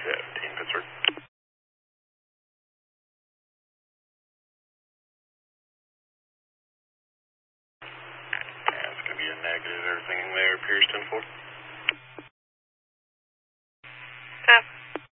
17 Pittsburgh. Yeah, it's going to be a negative. Everything there appears 10-4.